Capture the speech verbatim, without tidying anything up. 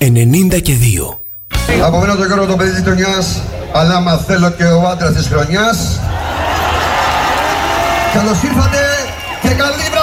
ενενήντα και δύο. Από μένα το Γιώργο το παιδί της γειτονιάς, αλλά άμα θέλω και ο άντρας της χρονιάς. Καλώς ήρθατε και καλή βράδυ!